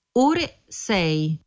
ore 6.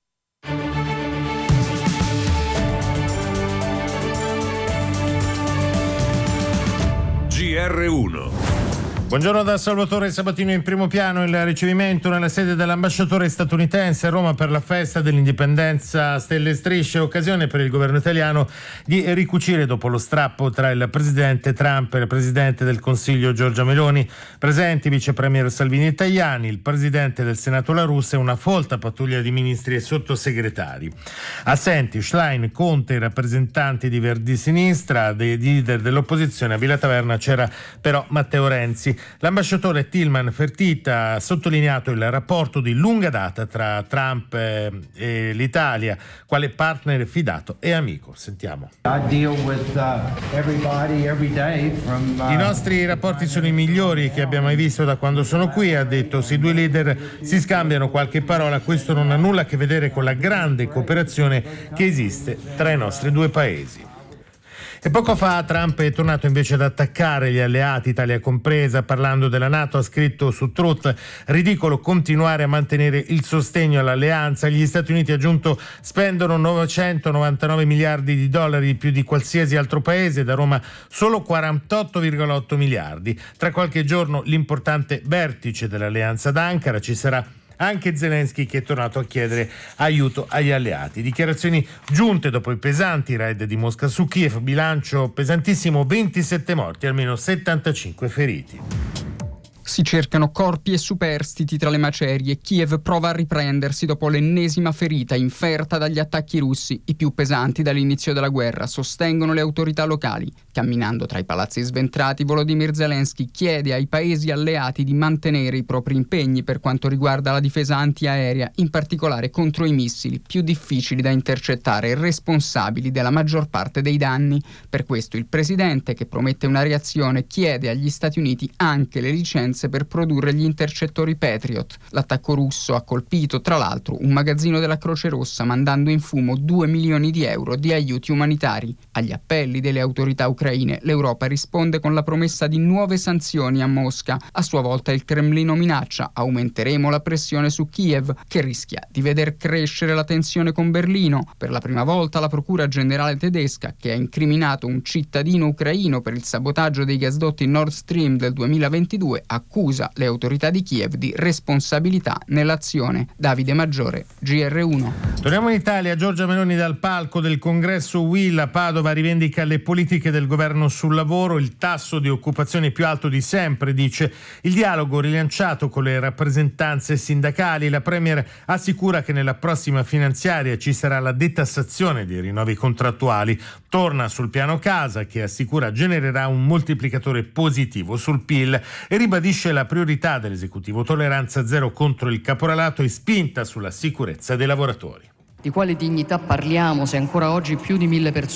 GR1. Buongiorno da Salvatore Sabatino. In primo piano il ricevimento nella sede dell'ambasciatore statunitense a Roma per la festa dell'indipendenza Stelle e Strisce, occasione per il governo italiano di ricucire dopo lo strappo tra il presidente Trump e il presidente del Consiglio Giorgia Meloni. Presenti vice premier Salvini e Tajani, il presidente del Senato La Russa e una folta pattuglia di ministri e sottosegretari. Assenti Schlein, Conte, i rappresentanti di Verdi Sinistra, dei leader dell'opposizione. A Villa Taverna c'era però Matteo Renzi. L'ambasciatore Tillman Fertitta ha sottolineato il rapporto di lunga data tra Trump e l'Italia quale partner fidato e amico. Sentiamo. I nostri rapporti sono i migliori che abbiamo mai visto da quando sono qui, ha detto. Se i due leader si scambiano qualche parola, questo non ha nulla a che vedere con la grande cooperazione che esiste tra i nostri due paesi. E poco fa Trump è tornato invece ad attaccare gli alleati, Italia compresa, parlando della NATO. Ha scritto su Truth: ridicolo continuare a mantenere il sostegno all'alleanza. Gli Stati Uniti, ha aggiunto, spendono 999 miliardi di dollari di più di qualsiasi altro paese, da Roma solo 48,8 miliardi. Tra qualche giorno l'importante vertice dell'alleanza ad Ankara, ci sarà anche Zelensky che è tornato a chiedere aiuto agli alleati. Dichiarazioni giunte dopo i pesanti raid di Mosca su Kiev, bilancio pesantissimo, 27 morti, almeno 75 feriti. Si cercano corpi e superstiti tra le macerie. Kiev prova a riprendersi dopo l'ennesima ferita inferta dagli attacchi russi, i più pesanti dall'inizio della guerra, sostengono le autorità locali. Camminando tra i palazzi sventrati, Volodymyr Zelensky chiede ai paesi alleati di mantenere i propri impegni per quanto riguarda la difesa antiaerea, in particolare contro i missili più difficili da intercettare e responsabili della maggior parte dei danni. Per questo il presidente, che promette una reazione, chiede agli Stati Uniti anche le licenze per produrre gli intercettori Patriot. L'attacco russo ha colpito, tra l'altro, un magazzino della Croce Rossa, mandando in fumo 2 milioni di euro di aiuti umanitari. Agli appelli delle autorità ucraine, l'Europa risponde con la promessa di nuove sanzioni a Mosca. A sua volta il Cremlino minaccia: aumenteremo la pressione su Kiev, che rischia di veder crescere la tensione con Berlino. Per la prima volta la Procura Generale tedesca, che ha incriminato un cittadino ucraino per il sabotaggio dei gasdotti Nord Stream del 2022, accusa le autorità di Kiev di responsabilità nell'azione. Davide Maggiore, GR1. Torniamo in Italia. Giorgia Meloni dal palco del congresso UIL a Padova rivendica le politiche del governo sul lavoro, il tasso di occupazione più alto di sempre, dice. Il dialogo rilanciato con le rappresentanze sindacali. La Premier assicura che nella prossima finanziaria ci sarà la detassazione dei rinnovi contrattuali. Torna sul piano casa, che assicura genererà un moltiplicatore positivo sul PIL, e ribadisce la priorità dell'esecutivo: tolleranza zero contro il caporalato e spinta sulla sicurezza dei lavoratori. Di quale dignità parliamo se ancora oggi più di 1.000 persone